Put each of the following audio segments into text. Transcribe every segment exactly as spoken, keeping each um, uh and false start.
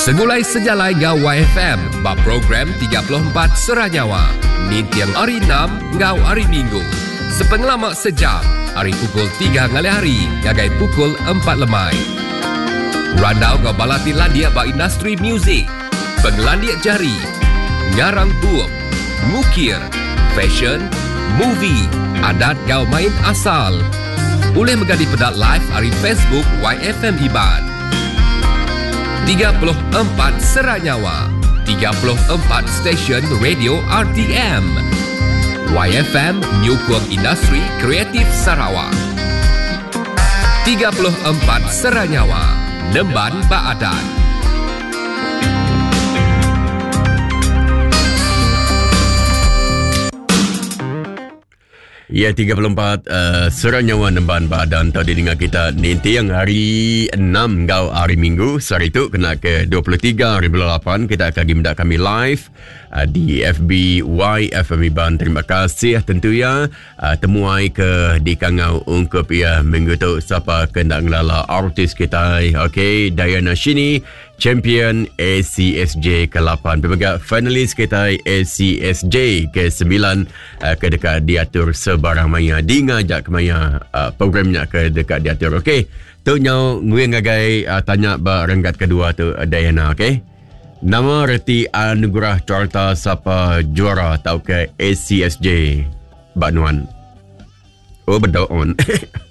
Segulai sejalai ngau Y F M, ba program tiga puluh empat Seranyawa. Ni tiang hari enam ngau hari Minggu. Sepengelamak sejam, hari pukul tiga ngali hari, ngagai pukul empat lemai. Randau ngau balati landia ba industri muzik, penglandia jari, ngarang buuk, ngukir, fashion, movie, adat ngau main asal. Boleh menjadi pedat live hari Facebook Y F M Iban. tiga puluh empat Seranyawa, tiga puluh empat stesen radio R T M. Y F M Nyukung Industri Kreatif Sarawak. tiga puluh empat Seranyawa, Nemban Baadan. Ya, tiga puluh empat uh, Seranyawa Nemban Badan tadi dengan kita nanti yang hari enam ngau hari Minggu. Hari itu kena ke dua puluh tiga hari bulan lapan kita akan gimendak kami live uh, di F B Y F M Iban. Terima kasih tentu ya uh, temuai ke di kangau ungkup ya minggu tu siapa kena ngelala artis kita. Okey, Diana Shini champion A C S J ke lapan. Pelbagai finalis kita A C S J ke sembilan uh, ke dekat diatur sebarang maya. Di ngajak ke maya uh, programnya ke dekat diatur. Okey. Tu nyau ngui ngagai uh, tanya ba renggat kedua tu uh, Diana. Okey. Nama reti anugerah Carta siapa juara tau ke A C S J Bak Nuan. Oh berdoon.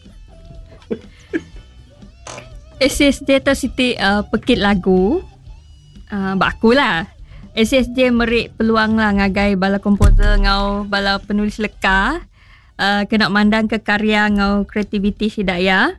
A C S J tu siti uh, pekit lagu uh, baku lah. A C S J merik peluang lah ngagai bala komposer ngau bala penulis leka uh, kena mandang ke karya ngau kreativiti sidaya.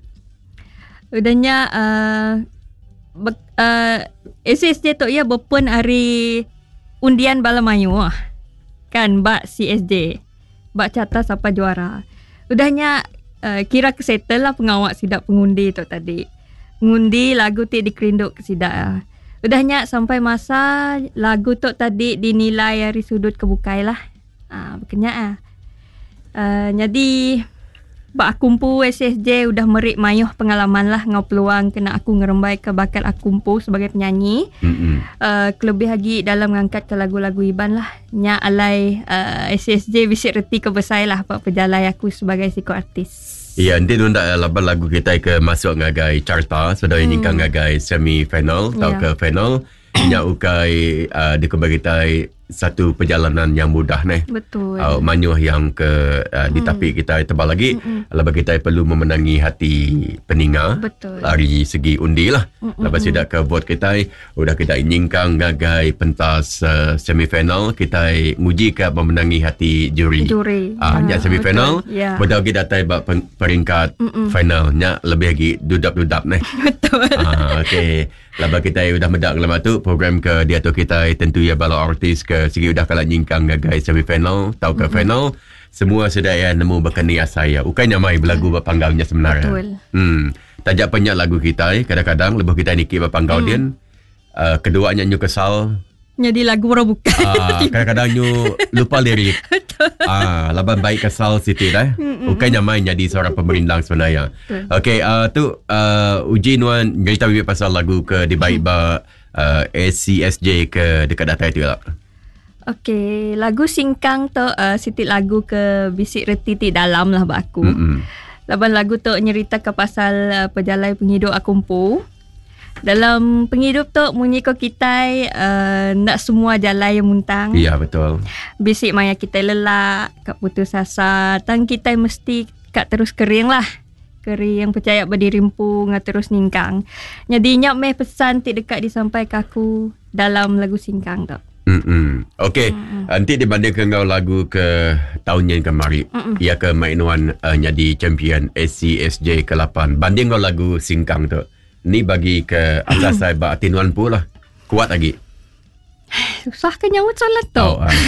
Udahnya uh, be- uh, A C S J tu ia berpun hari undian bala mayu lah. Kan bak C S J bak carta siapa juara. Udahnya uh, kira kesettle lah pengawak sidak pengundi tu tadi. Ngundi lagu tu dikerinduk ke sidak. Udahnya sampai masa lagu tu tadi dinilai dari sudut kebukai lah. Ah, berkenyak ah. Uh, jadi bak akumpu A C S J udah merik mayuh pengalaman lah ngau peluang kena aku ngerembai ke bakat akumpu sebagai penyanyi. Mm-hmm. Uh, kelebih lagi dalam mengangkat ke lagu-lagu Iban lah. Nya alai uh, A C S J bisik reti kebesai lah pak pejalai aku sebagai psikoartis. Ya, nanti nunda laban lagu kita ke masuk ngagai carta, sudah ini kan ngagai semi final atau yeah. ke final. Nya ukai uh, dikembali kita satu perjalanan yang mudah nih. Betul. Uh, manyuh yang ke uh, di tapi kita tebal lagi. Mm-mm. Laban kita perlu memenangi hati peninga. Betul. Dari segi undi lah. Mm-mm. Lepas tidak ke vote kita, udah kita nyingkang ngagai pentas uh, semifinal, kita nguji ke memenangi hati juri. Juri. Ah, uh, nya semifinal. Yeah. Betul kita datai bab peringkat Mm-mm. final. Nya lebih lagi dudap-dudap nih. Betul. Ah, okey. Lepas kita udah medak lama tu program ke dia tu kita tentu ya bala artis ke segi udah kalah nyingkang gagai semifinal tau ke mm-hmm. final semua sudah ya nemu bekani saya ukanya mai belagu bapanggaunya sebenarnya. Betul. Hmm tajak penyak lagu kita eh. Kadang-kadang lebih kita niki bapanggau mm. dia uh, keduanya nyu kesal jadi lagu orang bukan. Ah, kadang-kadang nyu lupa lirik. Ah, laban baik kesal Siti dah. Bukannya main jadi seorang pemerintah sebenarnya. Okey, uh, tu uh, uji nuan cerita bibit pasal lagu ke di baik ba uh, A C S J ke dekat data itu lah. Okey, lagu singkang tu uh, Siti lagu ke bisik reti ti dalam lah ba aku. Mm-mm. Laban lagu tu nyerita ke pasal uh, pejalai penghidup akumpu. Dalam penghidup tu munyi ko kita uh, nak semua jalan yang muntang. Ya, betul. Bisik maya kita lelak, kat putus asa, tang kita mesti kat terus kering lah. Kering percaya berdirimpu ngah terus ningkang. Jadi nyap meh pesan ti dekat disampaikan aku dalam lagu singkang tu. Hmm. Okey, mm-hmm. nanti dibandingkan kau lagu ke tahun yang kemari, mm-hmm. ia ke mainuan uh, jadi champion A C S J ke lapan. Banding kau lagu singkang tu. Ni bagi ke asas saya ba tinuan pula kuat lagi. Susah kan nyawut solat tu. Oh, uh.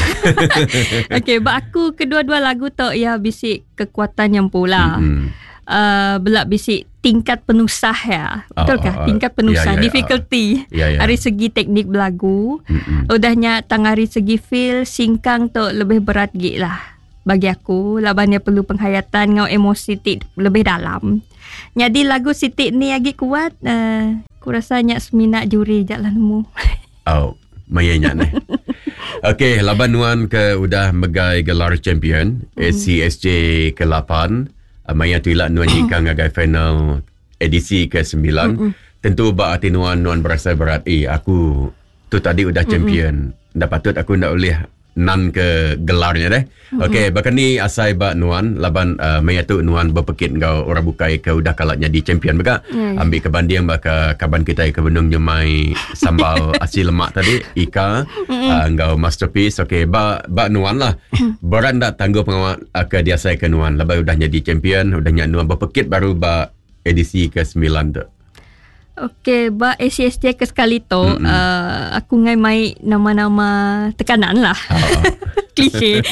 Okey, ba aku kedua-dua lagu tu ya bisik kekuatan yang pula. Mm-hmm. Uh, belak bisik tingkat penusah ya. Oh, Betulkah? oh, tingkat penusah, yeah, yeah, difficulty. Uh, yeah, yeah. Dari segi teknik belagu. Mm-hmm. Udahnya tang dari segi feel singkang tu lebih berat gila. Bagi aku, labannya perlu penghayatan ngau emosi ti lebih dalam. Jadi lagu Siti ni lagi kuat. Uh, aku rasa nyak seminat juri je lah nemu. Oh, mayanya ni. Okey, laban Nuan ke udah megai gelar champion mm. A C S J ke lapan. Uh, Maya tu ilah Nuan jika ngagai final edisi ke sembilan. Mm-mm. Tentu ba hati Nuan Nuan berasa berat. Eh, aku tu tadi udah champion. Mm-mm. Dah patut aku nak boleh nan ke gelarnya deh. Mm-hmm. Okey, bahkan ni asai ba Nuan laban uh, Maya tu Nuan berpekit ngau orang bukai ke udah kalaknya di champion beka. Mm. Ambil ke banding baka kaban kita ke benung nyemai sambal asi lemak tadi Ika mm-hmm. uh, ngau masterpiece. Okey, ba ba Nuan lah. Berat tak tangguh pengawal uh, ke dia saya ke Nuan laban udah jadi champion, udah nyak Nuan berpekit baru ba edisi ke sembilan tu. Okey, ba A C S J ke sekali tu, mm-hmm. uh, aku ngai mai nama-nama tekanan lah. Oh. Klise.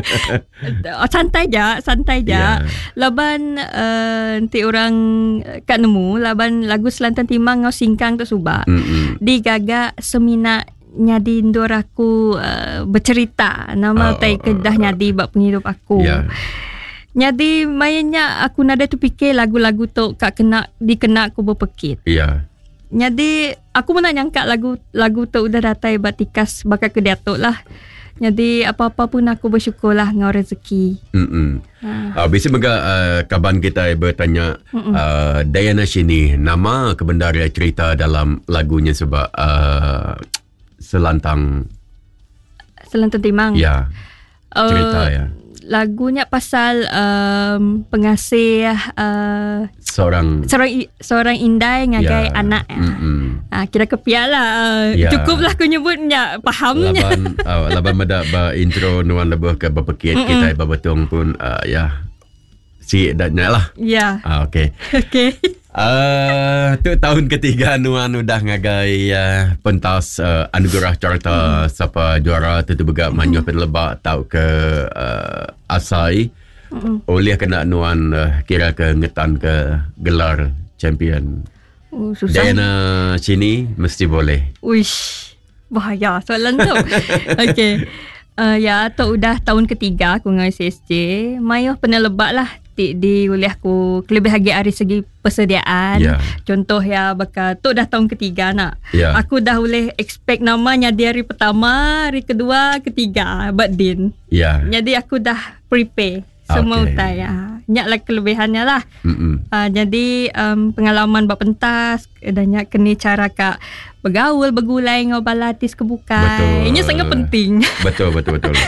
santai je, santai je. Yeah. Laban uh, nanti orang kat nemu, laban lagu Selantan Timang ngau singkang tu subak. Mm-hmm. Digaga seminat nyadi ndor aku uh, bercerita nama oh. tai kedah nyadi bab penghidup aku. Yeah. Jadi mainnya aku nada tu fikir lagu-lagu tu kak kena dikena aku berpekit. Ya. Yeah. Jadi aku pun nak nyangka lagu lagu tu udah datai batikas bakal ke Datuk lah. Jadi apa-apa pun aku bersyukur lah ngau rezeki. Hmm. Ha. Uh, Biasa mega uh, kaban kita bertanya uh, Diana Shini nama kebenaran cerita dalam lagunya sebab uh, Selantang Selantang Timang. Ya. Yeah. Cerita uh, ya. Lagunya pasal um, pengasih uh, seorang seorang seorang indai ngagai yeah. anak. Mm-hmm. Uh, kira kepiak lah. Uh, yeah. Cukuplah aku nyebutnya. Fahamnya. Laban, uh, laban mada ba intro Nuan lebih ke berpekit. Kita iba betung pun uh, ya. Yeah. Si datnya lah. Ya. Yeah. Uh, okay. Okay. Uh, tu tahun ketiga Nuan udah ngagai uh, pentas uh, anugerah carta mm. siapa juara tentu juga manyo penlebak tau ke uh, asai mm. oleh kena Nuan uh, kira ke ngetan ke gelar champion. Oh, susah. Diana sini mesti boleh. Uish, bahaya soalan tu. Okay. Uh, ya, tu udah tahun ketiga aku dengan A C S J. Mayo pernah lebak lah di, di oleh aku lebih lagi dari segi persediaan. Yeah. Contoh ya, bakal tu dah tahun ketiga nak. Yeah. Aku dah boleh expect namanya di hari pertama, hari kedua, ketiga, but din. Yeah. Jadi aku dah prepare semua okay. utai. Ya. Nyaklah kelebihannya lah. Uh, jadi um, pengalaman bab pentas dan nyak kena cara kak bergaul, bergulai ngau balatis kebukai. Ini sangat penting. Betul, betul, betul.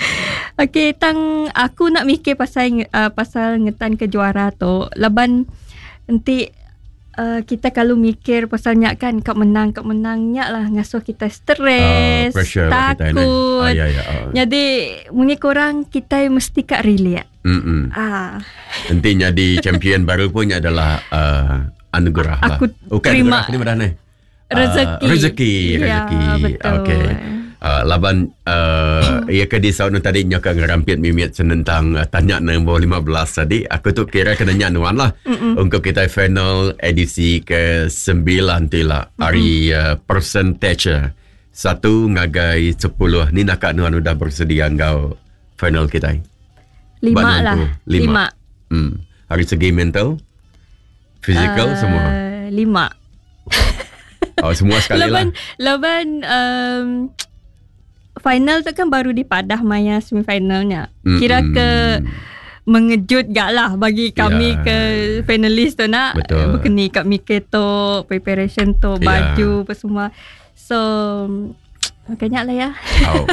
Okey, tang aku nak mikir pasal uh, pasal ngetan ke juara tu. Laban nanti uh, kita kalau mikir pasal nyak kan kak menang, kak menang nyak lah ngasuh kita stres, uh, takut. Ah, ya, ya, uh. Jadi mungkin korang kita mesti kak relate. Mm-mm. Ah. Nanti jadi champion baru pun adalah uh, anugerah lah. Aku okay, terima anugerah ni mana ni? Rezeki. Uh, rezeki, rezeki. Ya, betul. Okey. Uh, laban uh, ia ke di saun tadi nyoka ngerampit mimit senentang uh, tanya nombor lima belas tadi. Aku tu kira kena nyak Nuan lah. Mm-mm. Untuk kita final edisi ke sembilan tila hari uh, percentage satu ngagai sepuluh. Ni nak Kak Nuan udah bersedia ngau final kita. Lima lah. Lima. Lima. Hmm. Hari segi mental, physical uh, semua. Lima. Oh, semua sekali laban, lah. Laban um, final tu kan baru di Padah Maya semifinalnya. Mm-mm. Kira ke mengejut gak lah bagi kami yeah. ke finalis tu nak. Betul. Berkeni kat mikir tu, preparation tu, baju yeah. apa semua. So, banyak lah ya. Oh.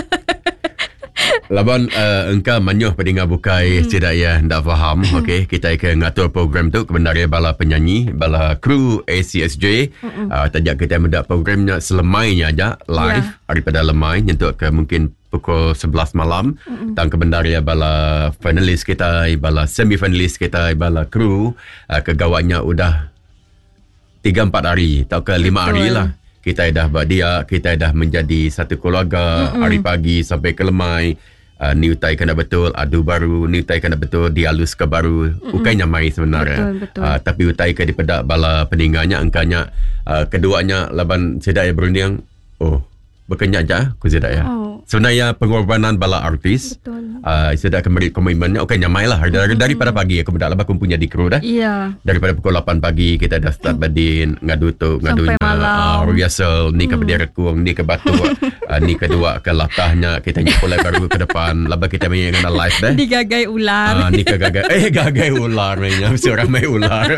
Laban uh, engkau manyuh pedinga bukai hmm. tidak ya ndak faham. Okey, kita akan ngatur program tu kebenaran bala penyanyi, bala kru A C S J. Hmm. Uh, tajak kita mendak programnya selemainya aja live yeah. daripada lemai untuk ke mungkin pukul sebelas malam. Hmm. Dan kebenaran bala finalis kita, bala semi finalis kita, bala kru uh, kegawannya udah tiga empat hari atau ke lima hari lah. Kita dah berdia, kita dah menjadi satu keluarga. Mm-mm. Hari pagi sampai ke lemai, uh, ni utai kena betul, adu baru, ni utai kena betul, dialus ke baru. Ukai nyamai sebenarnya. Betul, betul. Uh, tapi utai ke dipedak bala peninggalnya, angkanya uh, keduanya laban sedak ya berunding. Oh, berkenyak je aku sedak ya. Oh. sebenarnya pengorbanan bala artis. Betul. Uh, saya dah kembali komitmennya. Okey, nyamai lah. Dar- daripada pagi aku dah labak punya di kru dah. Ya. Daripada pukul lapan pagi kita dah start badin ngadu tu ngadu Sampai malam. uh, rehearsal ni ke berderet kuang ni ke batu uh, ni kedua ke latahnya kita nyepulai baru ke depan labak kita main dengan live dah. Digagai ular. Ah, ni ke gagai eh gagai ular mainnya seorang main ular.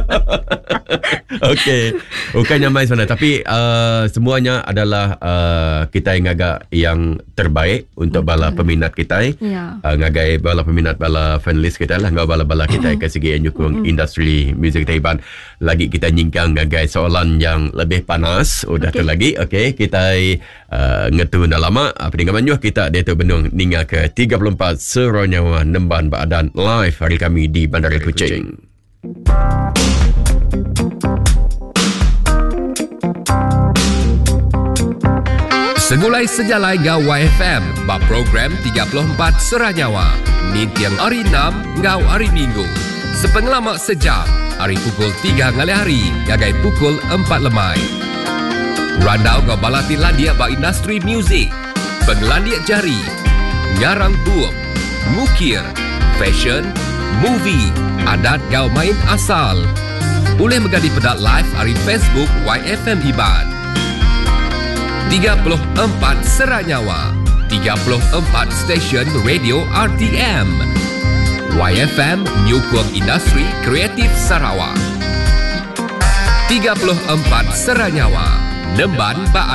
Okey, bukannya main sana tapi uh, semuanya adalah uh, kita yang agak yang terbaik untuk bala peminat kita. Ya. Uh, ngagai bala peminat bala fanlist kita lah ngau bala-bala kita ke segi nyukung industri muzik Taiwan. Lagi kita nyingkang ngagai soalan yang lebih panas udah okay. tu lagi. Okey, kita uh, ngetu dah lama apa dengan menyuh kita dia tu benung ninga ke tiga puluh empat Seronyawa Nemban Badan live hari kami di Bandar Kuching. Segulai sejalai ngau Y F M ba program tiga puluh empat Seranyawa. Ni tiang hari enam ngau hari Minggu. Sepengelamak sejam hari pukul tiga ngali hari ngagai pukul empat lemai. Randau ngau balati landia ba industri muzik. Penglandia jari, ngarang buang, mukir, fashion, movie, adat ngau main asal. Boleh megadi pedat live hari Facebook Y F M Iban. tiga puluh empat Seranyawa, tiga puluh empat stesen radio R T M. Y F M Nyukung Industri Kreatif Sarawak. tiga puluh empat Seranyawa, Nemban Baan.